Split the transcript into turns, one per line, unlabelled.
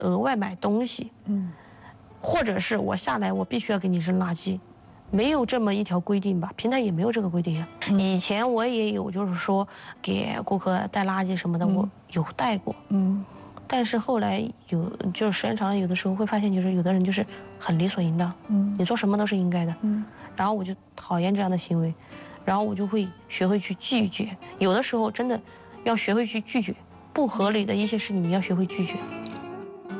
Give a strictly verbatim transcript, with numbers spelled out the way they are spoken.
额外买东西，嗯，或者是我下来我必须要给你扔垃圾，没有这么一条规定吧？平台也没有这个规定啊。以前我也有，就是说给顾客带垃圾什么的，我有带过，嗯，但是后来有，就是时间长了，有的时候会发现，就是有的人就是很理所应当，嗯，你做什么都是应该的，嗯，然后我就讨厌这样的行为，然后我就会学会去拒绝，有的时候真的要学会去拒绝不合理的一些事情，你要学会拒绝。